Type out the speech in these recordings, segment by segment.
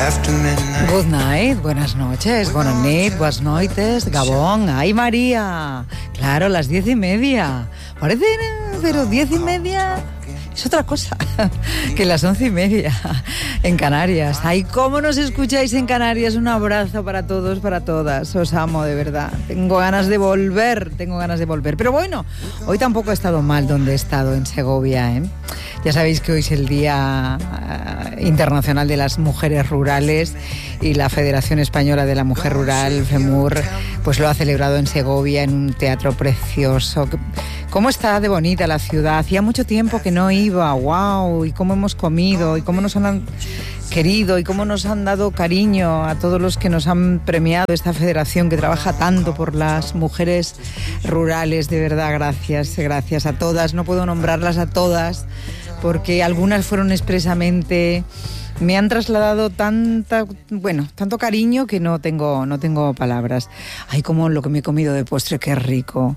Good night, buenas noches, buenas nit, buenas noites, Gabón, ay María, claro, las 10:30, parece, pero 10:30 es otra cosa que las 11:30 en Canarias. Ay, cómo nos escucháis en Canarias, un abrazo para todos, para todas, os amo de verdad, tengo ganas de volver, pero bueno, hoy tampoco he estado mal donde he estado, en Segovia, Ya sabéis que hoy es el Día Internacional de las Mujeres Rurales y la Federación Española de la Mujer Rural, FEMUR, pues lo ha celebrado en Segovia, en un teatro precioso. ¿Cómo está de bonita la ciudad? Hacía mucho tiempo que no iba, wow, y cómo hemos comido, y cómo nos han querido, y cómo nos han dado cariño a todos los que nos han premiado, esta federación que trabaja tanto por las mujeres rurales. De verdad, gracias a todas. No puedo nombrarlas a todas, porque algunas fueron expresamente, me han trasladado tanto cariño que no tengo palabras. Ay, como lo que me he comido de postre, qué rico.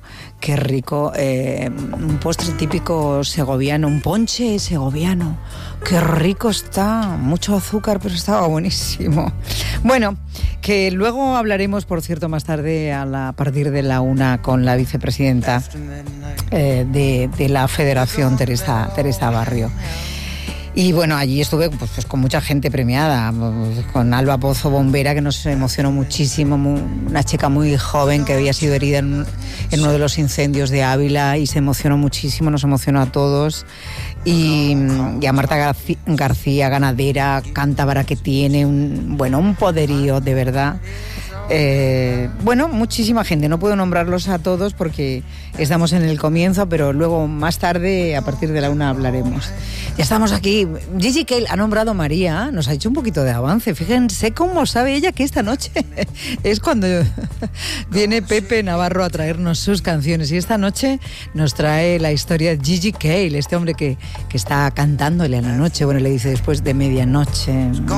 Un postre típico segoviano, un ponche segoviano. Qué rico está, mucho azúcar, pero estaba buenísimo. Bueno, que luego hablaremos, por cierto, más tarde a partir de la 1 con la vicepresidenta de la Federación, Teresa Barrio. Y bueno, allí estuve pues con mucha gente premiada, con Alba Pozo, bombera, que nos emocionó muchísimo, una chica muy joven que había sido herida en uno de los incendios de Ávila, y se emocionó muchísimo, nos emocionó a todos. Y a Marta García, ganadera, cántabra, que tiene un poderío, de verdad. Muchísima gente, no puedo nombrarlos a todos porque estamos en el comienzo, pero luego más tarde, a partir de la 1, hablaremos. Ya estamos aquí. Gigi Cale ha nombrado a María, nos ha hecho un poquito de avance. Fíjense cómo sabe ella que esta noche es cuando viene Pepe Navarro a traernos sus canciones, y esta noche nos trae la historia de Gigi Cale, este hombre que está cantándole a la noche. Bueno, le dice después de medianoche.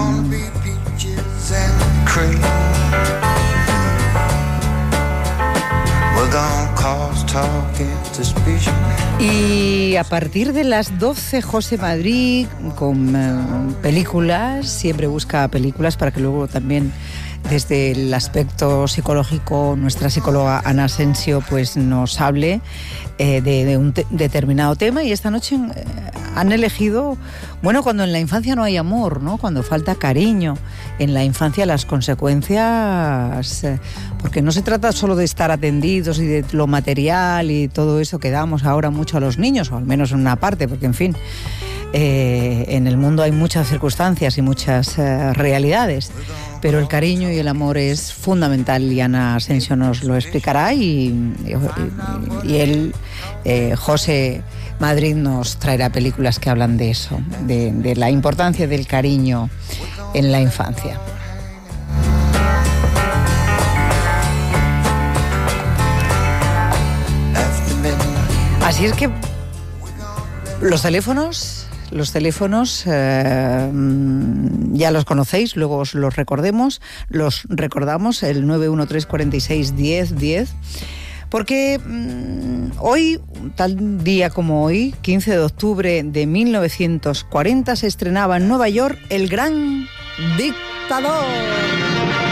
Y a partir de las 12, José Madrid con películas, siempre busca películas para que luego también, desde el aspecto psicológico, nuestra psicóloga Ana Asensio pues nos hable de un determinado tema. Y esta noche han elegido, cuando en la infancia no hay amor, ¿no? Cuando falta cariño en la infancia, las consecuencias, porque no se trata solo de estar atendidos y de lo material y todo eso que damos ahora mucho a los niños, o al menos en una parte, porque en fin, en el mundo hay muchas circunstancias y muchas realidades, pero el cariño y el amor es fundamental, y Ana Asensio nos lo explicará, y él, José Madrid, nos traerá películas que hablan de eso, de la importancia del cariño en la infancia. Así es que los teléfonos ya los conocéis, luego os los recordamos, el 913 46 10 10, porque hoy, tal día como hoy, 15 de octubre de 1940, se estrenaba en Nueva York El Gran Dictador.